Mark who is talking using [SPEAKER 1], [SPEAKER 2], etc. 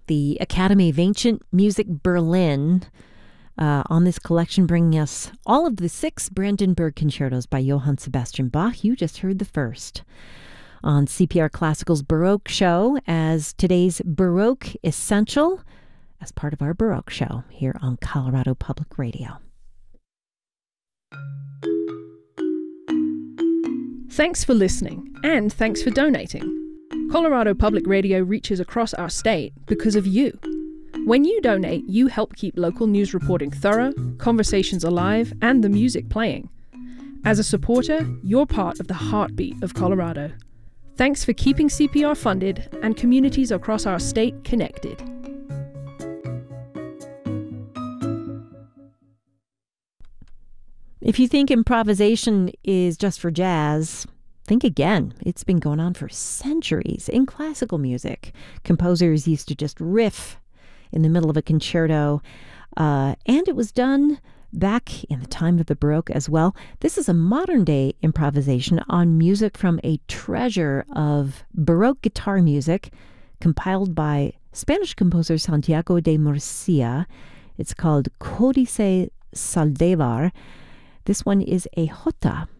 [SPEAKER 1] the Academy of Ancient Music Berlin on this collection, bringing us all of the 6 Brandenburg concertos by Johann Sebastian Bach. You just heard the first on CPR Classical's Baroque show as today's Baroque Essential as part of our Baroque show here on Colorado Public Radio.
[SPEAKER 2] Thanks for listening, and thanks for donating. Colorado Public Radio reaches across our state because of you. When you donate, you help keep local news reporting thorough, conversations alive, and the music playing. As a supporter, you're part of the heartbeat of Colorado. Thanks for keeping CPR funded and communities across our state connected.
[SPEAKER 1] If you think improvisation is just for jazz, think again. It's been going on for centuries in classical music. Composers used to just riff in the middle of a concerto, and it was done back in the time of the Baroque as well. This is a modern-day improvisation on music from a treasure of Baroque guitar music compiled by Spanish composer Santiago de Murcia. It's called Códice Saldivar. This one is a jota.